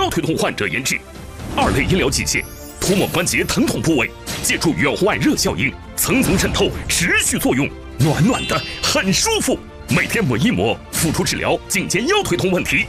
腰腿痛患者研制，2类医疗器械，涂抹关节疼痛部位，借助远红外热效应，层层渗透，持续作用，暖暖的，很舒服。每天抹一抹，辅助治疗颈肩腰腿痛问题。